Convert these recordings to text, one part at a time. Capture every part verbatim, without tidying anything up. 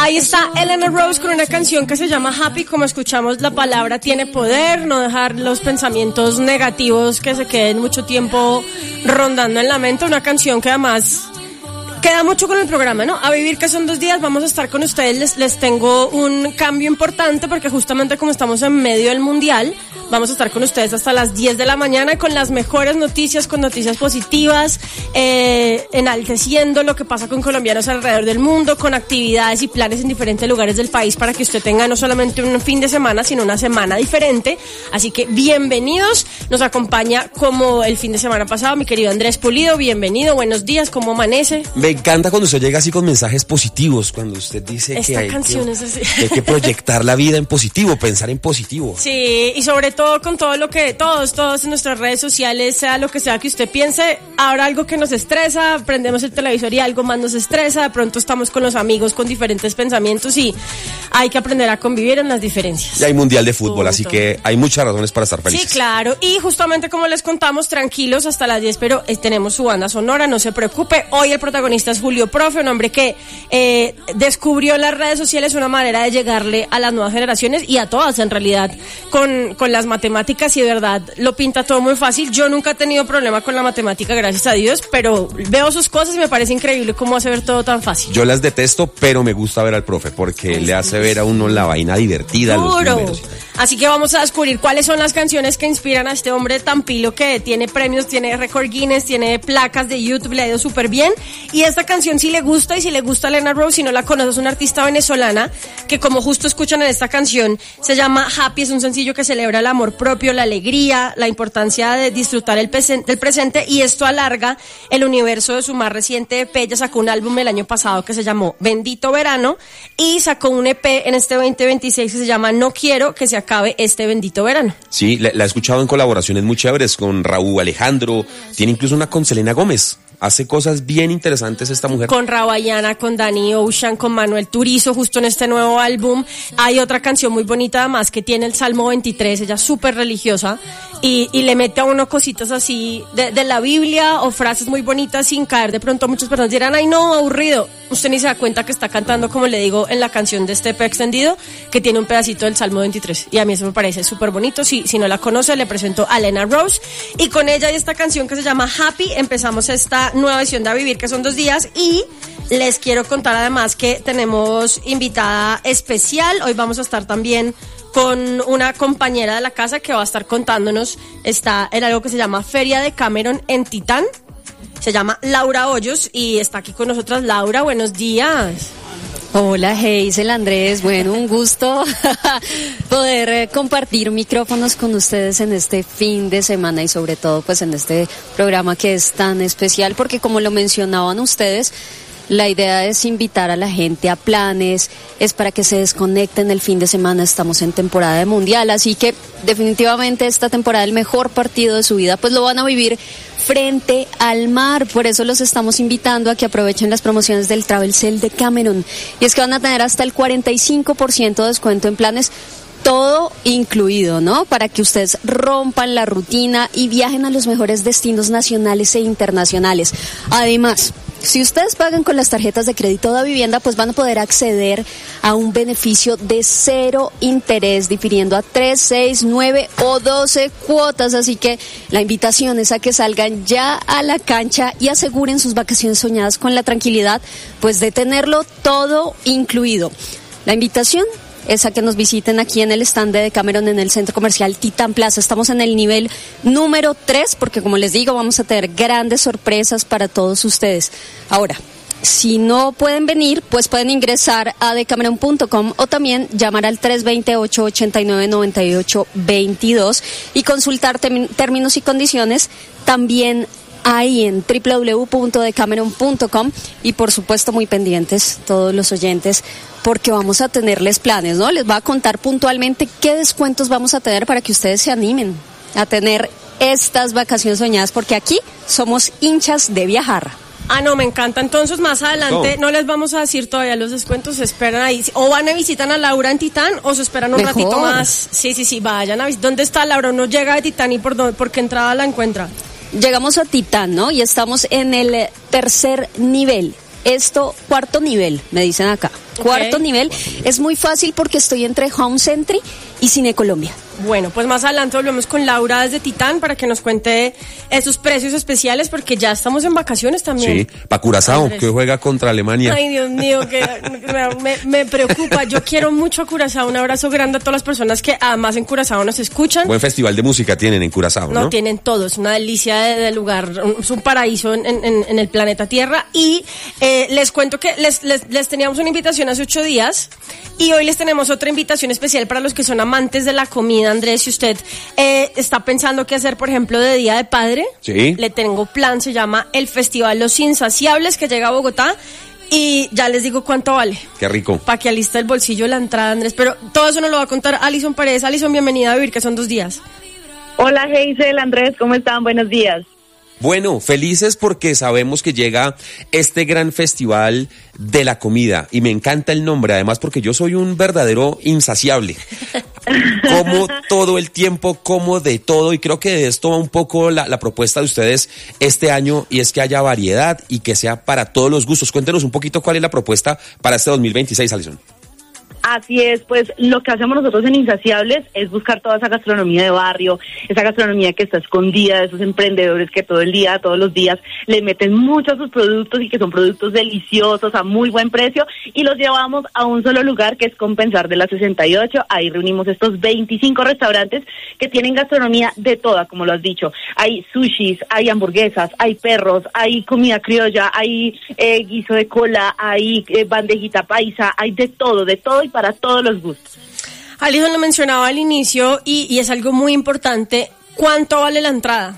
Ahí está Elena Rose con una canción que se llama Happy. Como escuchamos, la palabra tiene poder, no dejar los pensamientos negativos que se queden mucho tiempo rondando en la mente. Una canción que además queda mucho con el programa, ¿no? A vivir, que son dos días, vamos a estar con ustedes. Les, les tengo un cambio importante porque justamente como estamos en medio del mundial, vamos a estar con ustedes hasta las diez de la mañana con las mejores noticias, con noticias positivas, eh, enalteciendo lo que pasa con colombianos alrededor del mundo, con actividades y planes en diferentes lugares del país para que usted tenga no solamente un fin de semana, sino una semana diferente. Así que bienvenidos. Nos acompaña como el fin de semana pasado mi querido Andrés Pulido. Bienvenido, buenos días, ¿cómo amanece? Me encanta cuando usted llega así con mensajes positivos, cuando usted dice Esta que hay, canción que, es así. que hay que proyectar la vida en positivo, pensar en positivo. Sí, y sobre todo con todo lo que, todos, todos en nuestras redes sociales, sea lo que sea que usted piense, habrá algo que nos estresa, prendemos el televisor y algo más nos estresa, de pronto estamos con los amigos con diferentes pensamientos y hay que aprender a convivir en las diferencias. Y hay mundial de fútbol, Punto. Así que hay muchas razones para estar felices. Sí, claro, y justamente como les contamos, tranquilos hasta las diez, pero eh, tenemos su banda sonora, no se preocupe. Hoy el protagonista es Julio Profe, un hombre que eh, descubrió en las redes sociales una manera de llegarle a las nuevas generaciones y a todas en realidad con, con las matemáticas, y de verdad lo pinta todo muy fácil. Yo nunca he tenido problema con la matemática, gracias a Dios, pero veo sus cosas y me parece increíble cómo hace ver todo tan fácil. Yo las detesto, pero me gusta ver al profe porque Ay, le hace sí, ver a uno la vaina divertida, los números. Así que vamos a descubrir cuáles son las canciones que inspiran a este hombre tan pilo que tiene premios, tiene récord Guinness, tiene placas de YouTube, le ha ido súper bien. Y esta canción si le gusta, y si le gusta a Elena Rose, si no la conoces, es una artista venezolana que, como justo escuchan en esta canción, se llama Happy. Es un sencillo que celebra el amor propio, la alegría, la importancia de disfrutar el presen- del presente, y esto alarga el universo de su más reciente E P. Ella sacó un álbum el año pasado que se llamó Bendito Verano y sacó un E P en este veinte veintiséis que se llama No Quiero que se acabe este bendito verano. Sí, la, la he escuchado en colaboraciones muy chéveres con Raúl Alejandro, tiene incluso una con Selena Gómez. Hace cosas bien interesantes esta mujer. Con Rawayana, con Danny Ocean, con Manuel Turizo, justo en este nuevo álbum. Hay otra canción muy bonita además que tiene el Salmo veintitrés, ella es súper religiosa y, y le mete a uno cositas así de, de la Biblia o frases muy bonitas sin caer. De pronto muchas personas dirán, ay no, aburrido. Usted ni se da cuenta que está cantando, como le digo, en la canción de este E P extendido, que tiene un pedacito del Salmo veintitrés. Y a mí eso me parece súper bonito. Si, si no la conoce, le presento a Elena Rose. Y con ella y esta canción que se llama Happy, empezamos esta nueva edición de A Vivir, que son dos días. Y les quiero contar además que tenemos invitada especial. Hoy vamos a estar también con una compañera de la casa que va a estar contándonos. Está en algo que se llama Feria de Cameron en Titán. Se llama Laura Hoyos y está aquí con nosotras. Laura, buenos días. Hola, Hazel, Andrés, bueno, un gusto poder eh, compartir micrófonos con ustedes en este fin de semana y sobre todo pues en este programa que es tan especial porque, como lo mencionaban ustedes, la idea es invitar a la gente a planes, es para que se desconecten el fin de semana. Estamos en temporada de mundial, así que definitivamente esta temporada, el mejor partido de su vida, pues lo van a vivir frente al mar. Por eso los estamos invitando a que aprovechen las promociones del Travel Sale de Cameron. Y es que van a tener hasta el cuarenta y cinco por ciento de descuento en planes, todo incluido, ¿no? Para que ustedes rompan la rutina y viajen a los mejores destinos nacionales e internacionales. Además, si ustedes pagan con las tarjetas de crédito de vivienda, pues van a poder acceder a un beneficio de cero interés, difiriendo a tres, seis, nueve o doce cuotas. Así que la invitación es a que salgan ya a la cancha y aseguren sus vacaciones soñadas con la tranquilidad, pues de tenerlo todo incluido. La invitación es a que nos visiten aquí en el stand de Cameron en el Centro Comercial Titán Plaza. Estamos en el nivel número tres porque, como les digo, vamos a tener grandes sorpresas para todos ustedes. Ahora, si no pueden venir, pues pueden ingresar a decameron punto com o también llamar al tres dos ocho, ocho nueve, nueve ocho dos dos y consultar tem- términos y condiciones también ahí en doble u doble u doble u punto decameron punto com. Y por supuesto muy pendientes todos los oyentes porque vamos a tenerles planes, ¿no? Les voy a contar puntualmente qué descuentos vamos a tener para que ustedes se animen a tener estas vacaciones soñadas, porque aquí somos hinchas de viajar. Ah, no, me encanta. Entonces, más adelante, no, no les vamos a decir todavía los descuentos, se esperan ahí. O van a visitar a Laura en Titán, o se esperan un Mejor. ratito más. Sí, sí, sí, vayan a visitar. ¿Dónde está Laura? Uno llega de Titán y por, dónde, por qué entrada la encuentra. Llegamos a Titán, ¿no? Y estamos en el tercer nivel. Esto, cuarto nivel, me dicen acá. Cuarto nivel. Es muy fácil porque estoy entre Home Century y Cine Colombia. Bueno, pues más adelante volvemos con Laura desde Titán para que nos cuente esos precios especiales porque ya estamos en vacaciones también. Sí, para Curazao, que juega contra Alemania. Ay, Dios mío, que me, me preocupa. Yo quiero mucho a Curazao. Un abrazo grande a todas las personas que además en Curazao nos escuchan. Buen festival de música tienen en Curazao, ¿no? No, tienen todo. Es una delicia de, de lugar. Es un paraíso en, en, en el planeta Tierra. Y eh, les cuento que les, les, les teníamos una invitación hace ocho días y hoy les tenemos otra invitación especial para los que son amantes de la comida. Andrés, si usted eh, está pensando qué hacer, por ejemplo, de Día de Padre, sí, le tengo plan. Se llama el Festival Los Insaciables, que llega a Bogotá. Y ya les digo cuánto vale. Qué rico. Para que alista el bolsillo la entrada, Andrés. Pero todo eso nos lo va a contar Alison Paredes. Alison, bienvenida a Vivir, que son dos días. Hola, Hazel, Andrés, ¿cómo están? Buenos días. Bueno, felices porque sabemos que llega este gran festival de la comida y me encanta el nombre, además porque yo soy un verdadero insaciable. Como todo el tiempo, como de todo, y creo que de esto va un poco la, la propuesta de ustedes este año, y es que haya variedad y que sea para todos los gustos. Cuéntenos un poquito cuál es la propuesta para este dos mil veintiséis, Alison. Así es, pues lo que hacemos nosotros en Insaciables es buscar toda esa gastronomía de barrio, esa gastronomía que está escondida, de esos emprendedores que todo el día, todos los días le meten mucho a sus productos y que son productos deliciosos a muy buen precio, y los llevamos a un solo lugar que es Compensar de la sesenta y ocho. Ahí reunimos estos veinticinco restaurantes que tienen gastronomía de toda, como lo has dicho. Hay sushis, hay hamburguesas, hay perros, hay comida criolla, hay eh, guiso de cola, hay eh, bandejita paisa, hay de todo, de todo y para todos los gustos. Alison lo mencionaba al inicio y, y es algo muy importante. ¿Cuánto vale la entrada?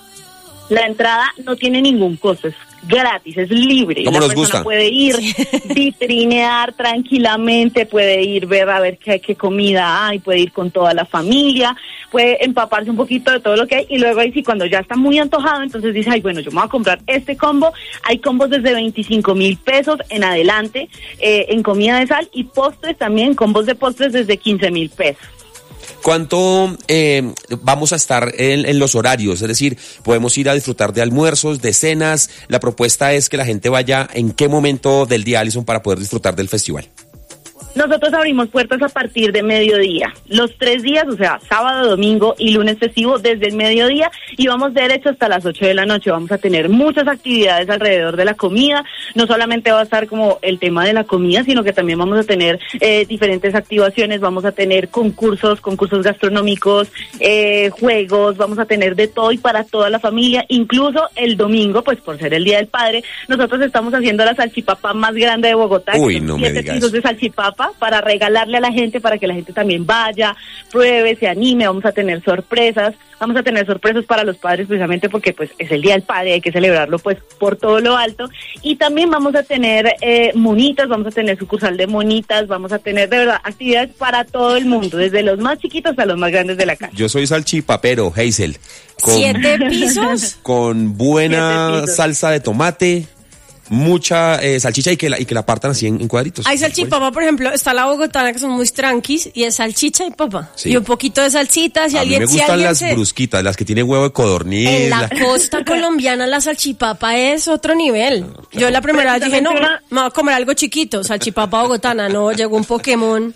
La entrada no tiene ningún costo, es gratis, es libre. ¿Cómo la nos persona gusta? Puede ir, sí, vitrinear tranquilamente, puede ir, ver a ver qué, qué comida hay, puede ir con toda la familia, puede empaparse un poquito de todo lo que hay, y luego ahí sí, cuando ya está muy antojado, entonces dice, ay, bueno, yo me voy a comprar este combo. Hay combos desde veinticinco mil pesos en adelante, eh, en comida de sal, y postres también, combos de postres desde quince mil pesos. ¿Cuánto eh, vamos a estar en, en los horarios? Es decir, podemos ir a disfrutar de almuerzos, de cenas. La propuesta es que la gente vaya en qué momento del día, Alison, para poder disfrutar del festival. Nosotros abrimos puertas a partir de mediodía, los tres días, o sea, sábado, domingo y lunes festivo desde el mediodía, y vamos derecho hasta las ocho de la noche. Vamos a tener muchas actividades alrededor de la comida. No solamente va a estar como el tema de la comida, sino que también vamos a tener eh, diferentes activaciones, vamos a tener concursos, concursos gastronómicos, eh, juegos, vamos a tener de todo y para toda la familia. Incluso el domingo, pues por ser el Día del Padre, nosotros estamos haciendo la salchipapa más grande de Bogotá. Uy, que son no me siete digas pisos eso. de salchipapa para regalarle a la gente, para que la gente también vaya, pruebe, se anime. Vamos a tener sorpresas, vamos a tener sorpresas para los padres, precisamente porque pues es el Día del Padre, hay que celebrarlo pues por todo lo alto. Y también vamos a tener eh, monitas, vamos a tener sucursal de monitas, vamos a tener de verdad actividades para todo el mundo, desde los más chiquitos hasta los más grandes de la casa. Yo soy salchipapero, Hazel. Con, ¿Siete pisos? Con buena Siete pisos. salsa de tomate, mucha eh, salchicha y que la, y que la partan así en, en cuadritos. Hay salchipapa, por ejemplo, está la bogotana, que son muy tranquis, y es salchicha y papa. Sí. Y un poquito de salsita, si A mí alguien, me si gustan alguien las se- brusquitas, las que tienen huevo de codorniz. En la la- costa colombiana la salchipapa es otro nivel. Yo la primera vez dije, no, me voy a comer algo chiquito, salchipapa bogotana, no, llegó un Pokémon.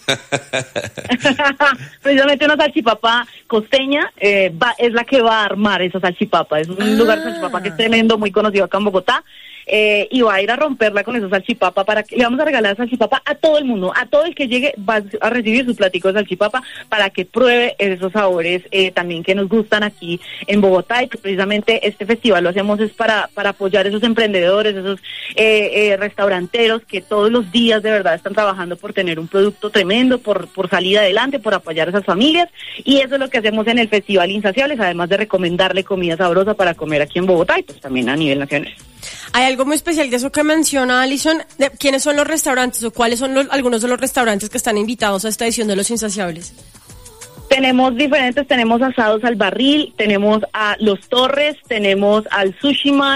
Precisamente una salchipapa costeña eh, va, es la que va a armar esa salchipapa. Es un Ah. lugar de salchipapa que es tremendo, muy conocido acá en Bogotá. Eh, y va a ir a romperla con esa salchipapa, para que le vamos a regalar salchipapa a todo el mundo, a todo el que llegue va a recibir su platico de salchipapa para que pruebe esos sabores eh, también que nos gustan aquí en Bogotá, y que precisamente este festival lo hacemos es para, para apoyar a esos emprendedores, esos eh, eh, restauranteros que todos los días de verdad están trabajando por tener un producto tremendo, por, por salir adelante, por apoyar a esas familias, y eso es lo que hacemos en el Festival Insaciables, además de recomendarle comida sabrosa para comer aquí en Bogotá y pues también a nivel nacional. Hay algo muy especial de eso que menciona Alison, de quiénes son los restaurantes o cuáles son los, algunos de los restaurantes que están invitados a esta edición de Los Insaciables. Tenemos diferentes, tenemos asados al barril, tenemos a Los Torres, tenemos al Sushi Man,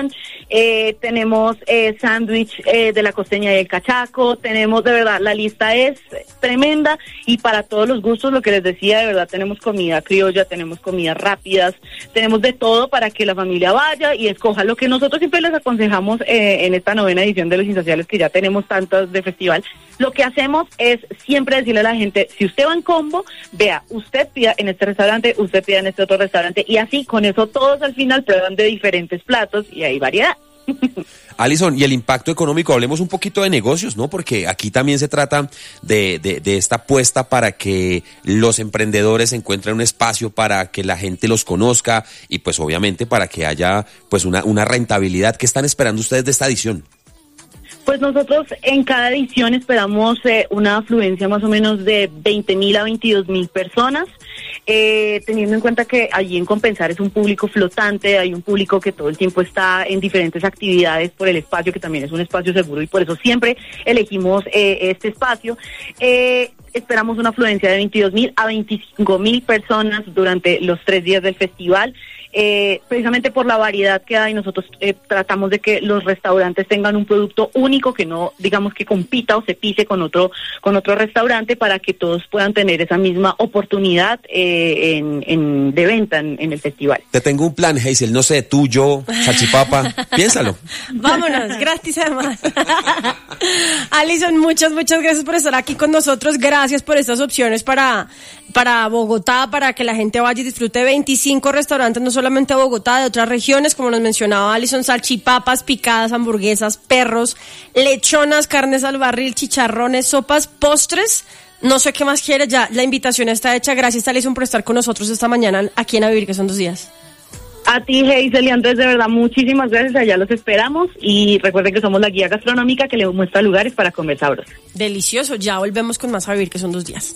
eh, tenemos eh, sándwich eh, de la costeña y el cachaco, tenemos, de verdad, la lista es tremenda y para todos los gustos, lo que les decía, de verdad, tenemos comida criolla, tenemos comidas rápidas, tenemos de todo para que la familia vaya y escoja. Lo que nosotros siempre les aconsejamos eh, en esta novena edición de Los Insaciables, que ya tenemos tantas de festival, lo que hacemos es siempre decirle a la gente, si usted va en combo, vea, usted pida en este restaurante, usted pida en este otro restaurante, y así con eso todos al final prueban de diferentes platos y hay variedad. Alison, y el impacto económico, hablemos un poquito de negocios, ¿no? Porque aquí también se trata de, de, de esta apuesta para que los emprendedores encuentren un espacio para que la gente los conozca y pues obviamente para que haya pues una, una rentabilidad. ¿Qué están esperando ustedes de esta edición? Pues nosotros en cada edición esperamos eh, una afluencia más o menos de veinte mil a veintidós mil personas, eh, teniendo en cuenta que allí en Compensar es un público flotante, hay un público que todo el tiempo está en diferentes actividades por el espacio, que también es un espacio seguro y por eso siempre elegimos eh, este espacio. Eh, esperamos una afluencia de veintidós mil a veinticinco mil personas durante los tres días del festival. Eh, precisamente por la variedad que hay, nosotros eh, tratamos de que los restaurantes tengan un producto único, que no, digamos, que compita o se pise con otro con otro restaurante, para que todos puedan tener esa misma oportunidad eh, en, en, de venta en, en el festival. Te tengo un plan, Hazel, no sé, tú, yo, salchipapa, piénsalo. Vámonos, gratis además. Alison, muchas, muchas gracias por estar aquí con nosotros, gracias por estas opciones para, para Bogotá, para que la gente vaya y disfrute de veinticinco restaurantes, no solamente de Bogotá, de otras regiones, como nos mencionaba Alison, salchipapas, picadas, hamburguesas, perros, lechonas, carnes al barril, chicharrones, sopas, postres, no sé qué más quiere, ya la invitación está hecha. Gracias, Alison, por estar con nosotros esta mañana aquí en A Vivir, que son dos días. A ti, Hazel y Andrés, de verdad, muchísimas gracias, allá los esperamos y recuerden que somos la guía gastronómica que les muestra lugares para comer sabroso. Delicioso, ya volvemos con más A Vivir, que son dos días.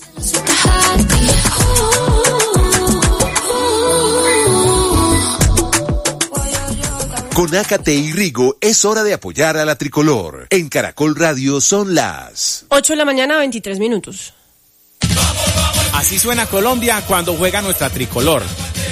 Con Ácate y Rigo es hora de apoyar a la tricolor. En Caracol Radio son las ocho de la mañana, veintitrés minutos. Así suena Colombia cuando juega nuestra tricolor.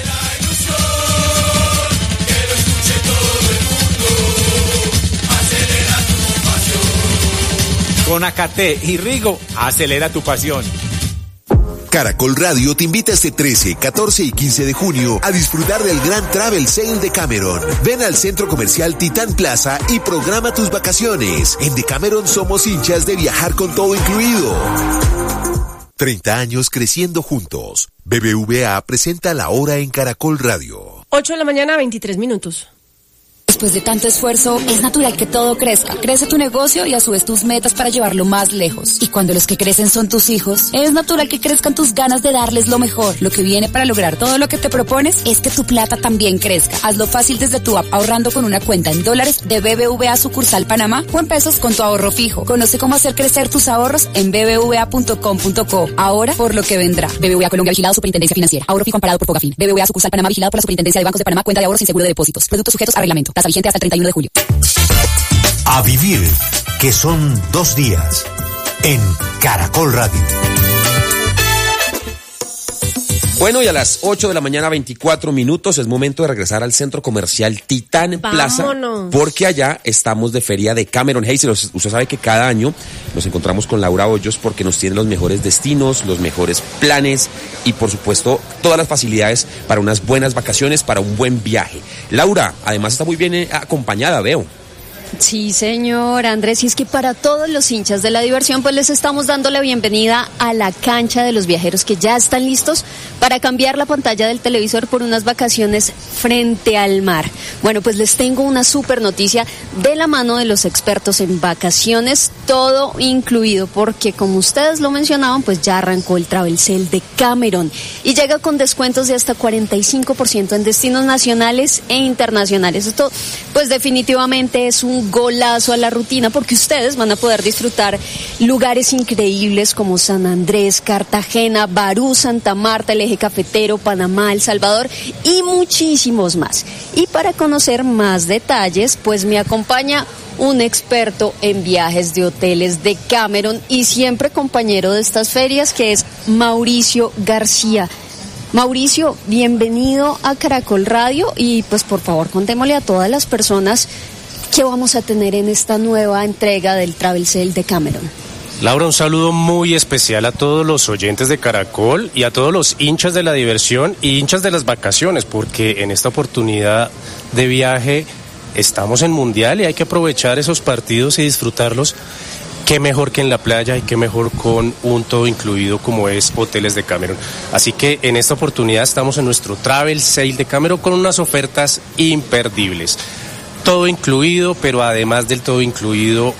Con Ácate y Rigo, acelera tu pasión. Caracol Radio te invita este trece, catorce y quince de junio a disfrutar del gran Travel Sale de Cameron. Ven al Centro Comercial Titán Plaza y programa tus vacaciones. En Decameron somos hinchas de viajar con todo incluido. treinta años creciendo juntos. B B V A presenta La Hora en Caracol Radio. ocho de la mañana, veintitrés minutos. Después de tanto esfuerzo, es natural que todo crezca. Crece tu negocio y a su vez tus metas para llevarlo más lejos. Y cuando los que crecen son tus hijos, es natural que crezcan tus ganas de darles lo mejor. Lo que viene para lograr todo lo que te propones es que tu plata también crezca. Hazlo fácil desde tu app, ahorrando con una cuenta en dólares de B B V A sucursal Panamá o en pesos con tu ahorro fijo. Conoce cómo hacer crecer tus ahorros en b b v a punto com punto co. Ahora por lo que vendrá. B B V A Colombia, vigilado Superintendencia Financiera. Ahorro fijo amparado por Fogafín. B B V A sucursal Panamá, vigilado por la Superintendencia de Bancos de Panamá. Cuenta de ahorros sin seguro de depósitos. Productos sujetos a reglamento. Tasa vigente hasta el treinta y uno de julio. A vivir, que son dos días. En Caracol Radio. Bueno, y a las ocho de la mañana, veinticuatro minutos, es momento de regresar al Centro Comercial Titán Plaza, Vámonos. porque allá estamos de feria de Cameron. Hazel, usted sabe que cada año nos encontramos con Laura Hoyos porque nos tiene los mejores destinos, los mejores planes y, por supuesto, todas las facilidades para unas buenas vacaciones, para un buen viaje. Laura, además, está muy bien eh, acompañada, veo. Sí, señor Andrés, y es que para todos los hinchas de la diversión, pues les estamos dando la bienvenida a la cancha de los viajeros, que ya están listos para cambiar la pantalla del televisor por unas vacaciones frente al mar. Bueno, pues les tengo una súper noticia de la mano de los expertos en vacaciones, todo incluido, porque como ustedes lo mencionaban, pues ya arrancó el Travel Sale de Cameron y llega con descuentos de hasta cuarenta y cinco por ciento en destinos nacionales e internacionales. Esto, pues definitivamente es un golazo a la rutina, porque ustedes van a poder disfrutar lugares increíbles como San Andrés, Cartagena, Barú, Santa Marta, el Eje Cafetero, Panamá, El Salvador y muchísimos más. Y para conocer más detalles, pues me acompaña un experto en viajes de hoteles de Cameron y siempre compañero de estas ferias, que es Mauricio García. Mauricio, bienvenido a Caracol Radio y pues por favor contémosle a todas las personas ¿qué vamos a tener en esta nueva entrega del Travel Sale de Cameron? Laura, un saludo muy especial a todos los oyentes de Caracol y a todos los hinchas de la diversión y hinchas de las vacaciones, porque en esta oportunidad de viaje estamos en Mundial y hay que aprovechar esos partidos y disfrutarlos. Qué mejor que en la playa y qué mejor con un todo incluido como es Hoteles de Cameron. Así que en esta oportunidad estamos en nuestro Travel Sale de Cameron con unas ofertas imperdibles. Todo incluido, pero además del todo incluido,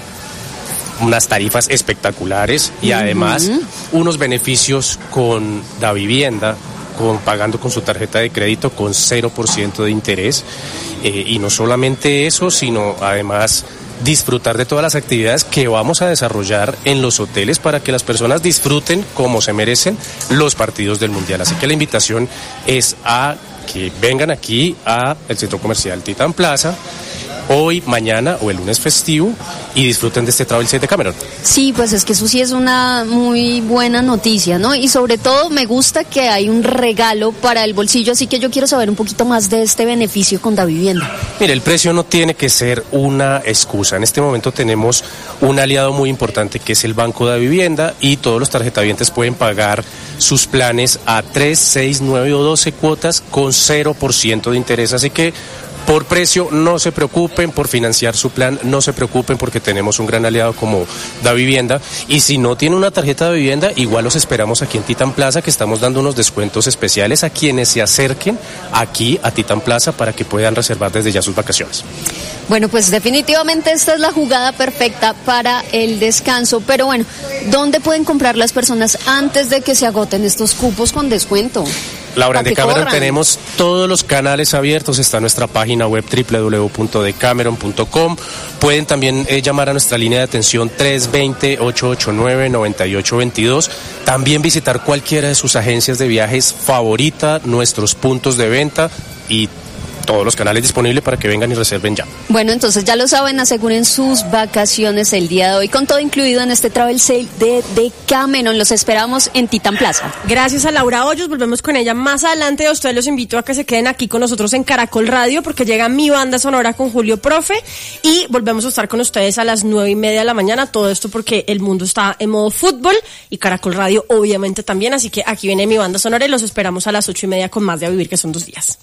unas tarifas espectaculares y además uh-huh. unos beneficios con la vivienda, con pagando con su tarjeta de crédito con cero por ciento de interés. Eh, y no solamente eso, sino además disfrutar de todas las actividades que vamos a desarrollar en los hoteles para que las personas disfruten como se merecen los partidos del Mundial. Así que la invitación es a que vengan aquí a el Centro Comercial Titán Plaza hoy, mañana o el lunes festivo y disfruten de este Travel Sale de Cameron. Sí, pues es que eso sí es una muy buena noticia, ¿no? Y sobre todo me gusta que hay un regalo para el bolsillo, así que yo quiero saber un poquito más de este beneficio con Davivienda. Mire, el precio no tiene que ser una excusa. En este momento tenemos un aliado muy importante que es el Banco Davivienda y todos los tarjetavientes pueden pagar sus planes a tres, seis, nueve o doce cuotas con cero por ciento de interés, así que por precio no se preocupen, por financiar su plan no se preocupen porque tenemos un gran aliado como Davivienda y si no tiene una tarjeta de vivienda igual los esperamos aquí en Titán Plaza que estamos dando unos descuentos especiales a quienes se acerquen aquí a Titán Plaza para que puedan reservar desde ya sus vacaciones. Bueno, pues definitivamente esta es la jugada perfecta para el descanso, pero bueno, ¿dónde pueden comprar las personas antes de que se agoten estos cupos con descuento? Laura, en Decameron tenemos todos los canales abiertos, está nuestra página web doble u doble u doble u punto decameron punto com, pueden también eh, llamar a nuestra línea de atención tres dos cero, ocho ocho nueve, nueve ocho dos dos, también visitar cualquiera de sus agencias de viajes favorita, nuestros puntos de venta y todos los canales disponibles para que vengan y reserven ya. Bueno, entonces ya lo saben, aseguren sus vacaciones el día de hoy con todo incluido en este Travel Sale de Decameron. Los esperamos en Titán Plaza. Gracias a Laura Hoyos, volvemos con ella más adelante. A ustedes los invito a que se queden aquí con nosotros en Caracol Radio porque llega mi banda sonora con Julio Profe y volvemos a estar con ustedes a las nueve y media de la mañana. Todo esto porque el mundo está en modo fútbol y Caracol Radio obviamente también, así que aquí viene mi banda sonora y los esperamos a las ocho y media con más de A Vivir, que son dos días.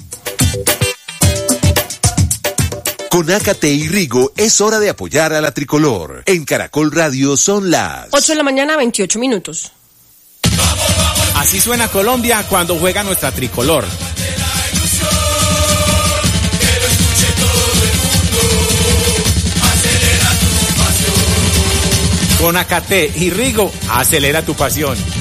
Con Ácate y Rigo es hora de apoyar a la tricolor. En Caracol Radio son las ocho de la mañana, veintiocho minutos. Así suena Colombia cuando juega nuestra tricolor. Con Ácate y Rigo, acelera tu pasión.